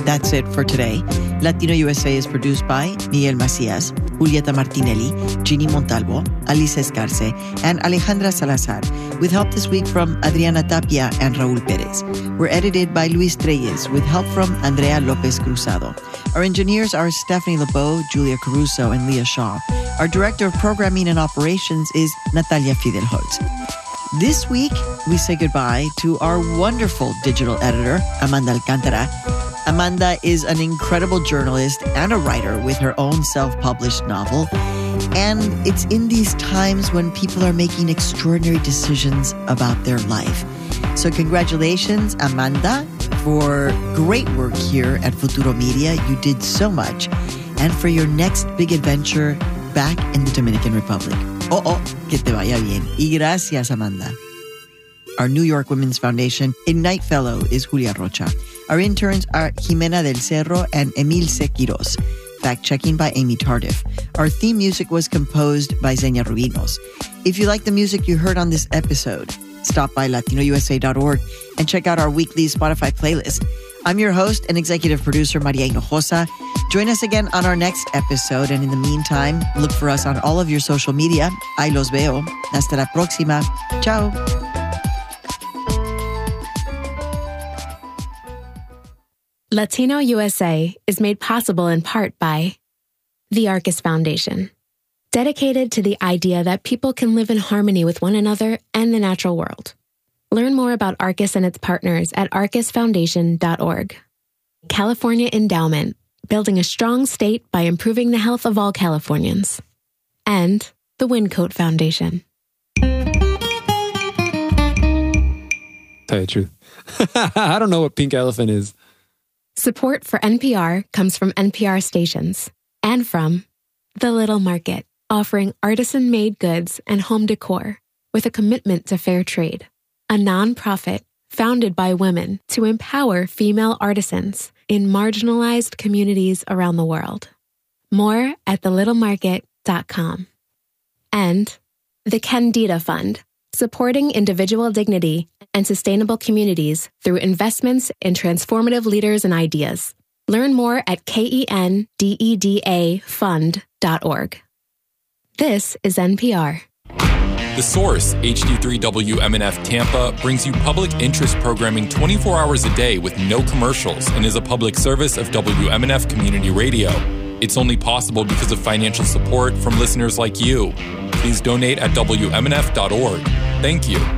That's it for today. Latino USA is produced by Miguel Macias, Julieta Martinelli, Ginny Montalvo, Alice Escarce, and Alejandra Salazar, with help this week from Adriana Tapia and Raul Perez. We're edited by Luis Treyes, with help from Andrea Lopez Cruzado. Our engineers are Stephanie LeBeau, Julia Caruso, and Leah Shaw. Our director of programming and operations is Natalia Fidelholtz. This week, we say goodbye to our wonderful digital editor, Amanda Alcantara. Amanda is an incredible journalist and a writer with her own self-published novel. And it's in these times when people are making extraordinary decisions about their life. So congratulations, Amanda, for great work here at Futuro Media. You did so much. And for your next big adventure back in the Dominican Republic. Que te vaya bien. Y gracias, Amanda. Our New York Women's Foundation Ignite Fellow is Julia Rocha. Our interns are Jimena del Cerro and Emilce Quiroz. Fact-checking by Amy Tardif. Our theme music was composed by Zenia Rubinos. If you like the music you heard on this episode, stop by latinousa.org and check out our weekly Spotify playlist. I'm your host and executive producer, Maria Hinojosa. Join us again on our next episode. And in the meantime, look for us on all of your social media. Ahí los veo. Hasta la próxima. Ciao. Latino USA is made possible in part by the Arcus Foundation, dedicated to the idea that people can live in harmony with one another and the natural world. Learn more about Arcus and its partners at arcusfoundation.org. California Endowment, building a strong state by improving the health of all Californians. And the Wyncote Foundation. Tell you the truth. I don't know what pink elephant is. Support for NPR comes from NPR stations and from The Little Market, offering artisan-made goods and home decor with a commitment to fair trade. A nonprofit founded by women to empower female artisans in marginalized communities around the world. More at thelittlemarket.com. And the Candida Fund, supporting individual dignity and sustainable communities through investments in transformative leaders and ideas. Learn more at KENDEDAfund.org. This is NPR. The Source, HD3WMNF Tampa, brings you public interest programming 24 hours a day with no commercials and is a public service of WMNF Community Radio. It's only possible because of financial support from listeners like you. Please donate at WMNF.org. Thank you.